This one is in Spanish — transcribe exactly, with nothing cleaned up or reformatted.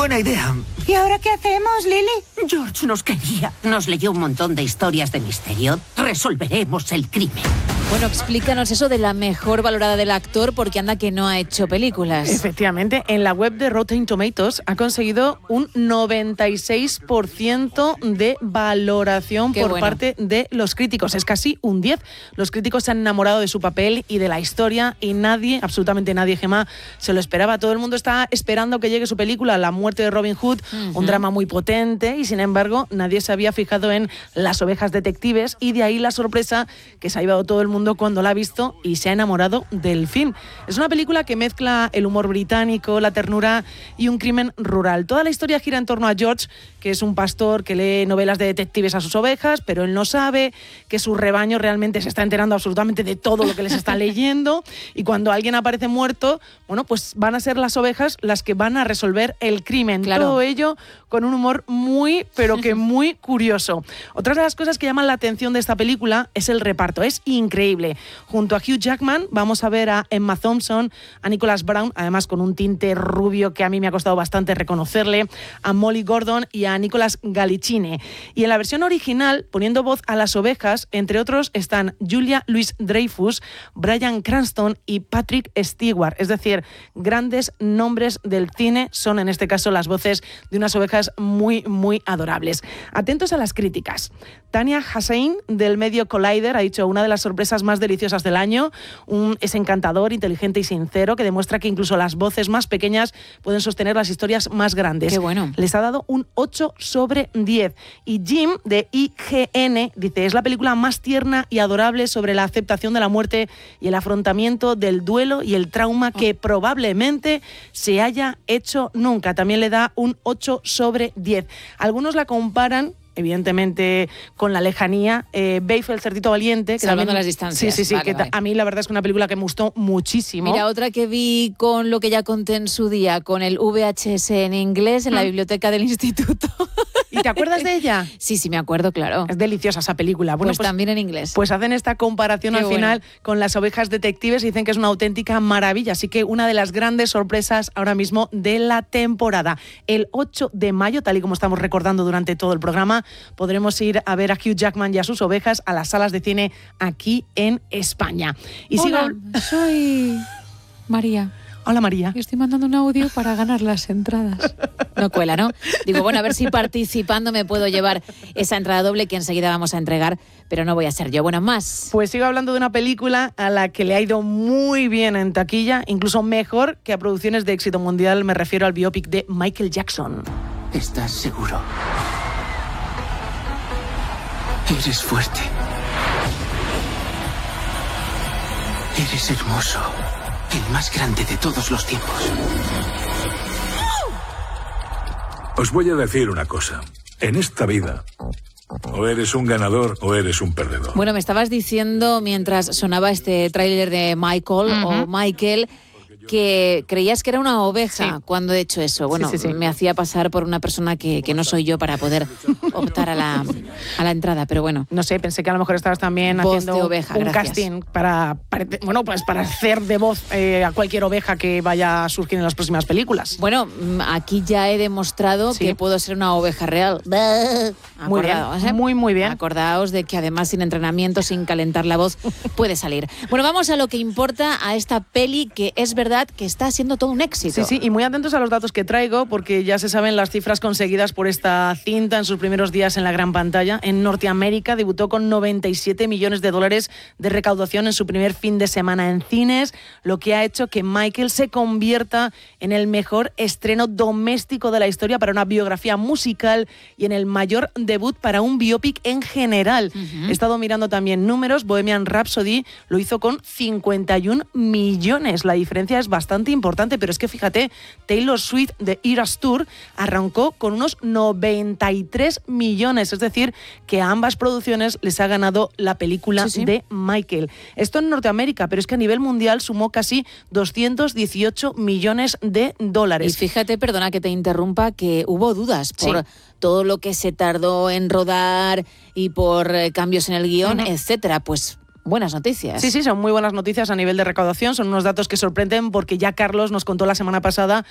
Buena idea. ¿Y ahora qué hacemos, Lily? George nos quería. Nos leyó un montón de historias de misterio. Resolveremos el crimen. Bueno, explícanos eso de la mejor valorada del actor, porque anda que no ha hecho películas. Efectivamente, en la web de Rotten Tomatoes ha conseguido un noventa y seis por ciento de valoración Qué por bueno. parte de los críticos. Es casi un diez. Los críticos se han enamorado de su papel y de la historia y nadie, absolutamente nadie, Gemma, se lo esperaba. Todo el mundo está esperando que llegue su película, La muerte de Robin Hood, uh-huh. un drama muy potente, y sin embargo nadie se había fijado en Las ovejas detectives, y de ahí la sorpresa que se ha llevado todo el mundo cuando la ha visto y se ha enamorado del film. Es una película que mezcla el humor británico, la ternura y un crimen rural. Toda la historia gira en torno a George, que es un pastor que lee novelas de detectives a sus ovejas, pero él no sabe que su rebaño realmente se está enterando absolutamente de todo lo que les está leyendo, y cuando alguien aparece muerto, bueno, pues van a ser las ovejas las que van a resolver el crimen. Claro. Todo ello con un humor muy, pero que muy curioso. Otra de las cosas que llaman la atención de esta película es el reparto. Es increíble. Junto a Hugh Jackman vamos a ver a Emma Thompson, a Nicholas Brown, además con un tinte rubio que a mí me ha costado bastante reconocerle, a Molly Gordon y a Nicolas Gallicini. Y en la versión original, poniendo voz a las ovejas, entre otros, están Julia Louis-Dreyfus, Bryan Cranston y Patrick Stewart. Es decir, grandes nombres del cine son en este caso las voces de unas ovejas muy, muy adorables. Atentos a las críticas. Tania Hussein, del medio Collider, ha dicho: una de las sorpresas más deliciosas del año. Un, es encantador, inteligente y sincero, que demuestra que incluso las voces más pequeñas pueden sostener las historias más grandes. Qué bueno. Les ha dado un ocho sobre diez. Y Jim, de I G N, dice: es la película más tierna y adorable sobre la aceptación de la muerte y el afrontamiento del duelo y el trauma que probablemente se haya hecho nunca. También le da un ocho sobre diez. Algunos la comparan, evidentemente, con la lejanía, eh, Babe, el cerdito valiente. Que Salvando también, las distancias. Sí, sí, sí. Vale, que vale. A mí la verdad es que una película que me gustó muchísimo. Mira, otra que vi con lo que ya conté en su día, con el V H S en inglés en la biblioteca del instituto. ¿Y te acuerdas de ella? Sí, sí, me acuerdo, claro. Es deliciosa esa película. Bueno, pues, pues también en inglés. Pues hacen esta comparación Qué al bueno. final con Las ovejas detectives y dicen que es una auténtica maravilla. Así que una de las grandes sorpresas ahora mismo de la temporada. El ocho de mayo, tal y como estamos recordando durante todo el programa, podremos ir a ver a Hugh Jackman y a sus ovejas a las salas de cine aquí en España. Y Hola, sigo... soy María. Hola, María. Y estoy mandando un audio para ganar las entradas. No cuela, ¿no? Digo, bueno, a ver si participando me puedo llevar esa entrada doble que enseguida vamos a entregar, pero no voy a ser yo. Bueno, más. Pues sigo hablando de una película a la que le ha ido muy bien en taquilla, incluso mejor que a producciones de éxito mundial. Me refiero al biopic de Michael Jackson. ¿Estás seguro? Eres fuerte. Eres hermoso. El más grande de todos los tiempos. Os voy a decir una cosa. En esta vida, o eres un ganador o eres un perdedor. Bueno, me estabas diciendo mientras sonaba este tráiler de Michael uh-huh. o Michael que creías que era una oveja sí. cuando he hecho eso. Bueno, sí, sí, sí. me hacía pasar por una persona que, que no soy yo para poder optar a la, a la entrada, pero bueno. No sé, pensé que a lo mejor estabas también voz haciendo de oveja, un gracias. casting para, para, bueno, pues para hacer de voz eh, a cualquier oveja que vaya a surgir en las próximas películas. Bueno, aquí ya he demostrado sí. que puedo ser una oveja real. Muy bien, ¿eh? muy, muy bien. Acordaos de que además sin entrenamiento, sin calentar la voz, puede salir. Bueno, vamos a lo que importa, a esta peli que es verdad que está siendo todo un éxito. Sí, sí, y muy atentos a los datos que traigo, porque ya se saben las cifras conseguidas por esta cinta en sus primeros días en la gran pantalla. En Norteamérica debutó con noventa y siete millones de dólares de recaudación en su primer fin de semana en cines, lo que ha hecho que Michael se convierta en el mejor estreno doméstico de la historia para una biografía musical y en el mayor debut para un biopic en general. Uh-huh. He estado mirando también números. Bohemian Rhapsody lo hizo con cincuenta y un millones. La diferencia es bastante importante, pero es que fíjate, Taylor Swift de Eras Tour arrancó con unos noventa y tres millones, es decir, que a ambas producciones les ha ganado la película sí, sí. de Michael. Esto en Norteamérica, pero es que a nivel mundial sumó casi doscientos dieciocho millones de dólares. Y fíjate, perdona que te interrumpa, que hubo dudas por sí. todo lo que se tardó en rodar y por eh, cambios en el guión, uh-huh. etcétera. Pues buenas noticias. Sí, sí, son muy buenas noticias a nivel de recaudación. Son unos datos que sorprenden porque ya Carlos nos contó la semana pasada